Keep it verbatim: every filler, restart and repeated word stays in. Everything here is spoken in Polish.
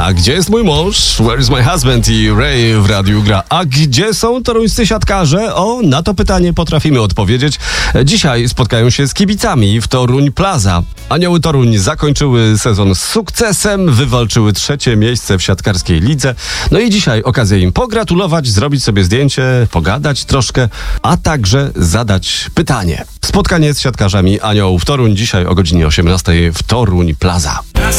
A gdzie jest mój mąż? Where is my husband? I Ray w radiu gra. A gdzie są toruńscy siatkarze? O, na to pytanie potrafimy odpowiedzieć. Dzisiaj spotkają się z kibicami w Toruń Plaza. Anioły Toruń zakończyły sezon z sukcesem, wywalczyły trzecie miejsce w siatkarskiej lidze. No i dzisiaj okazja im pogratulować, zrobić sobie zdjęcie, pogadać troszkę, a także zadać pytanie. Spotkanie z siatkarzami Aniołów Toruń dzisiaj o godzinie osiemnastej w Toruń Plaza.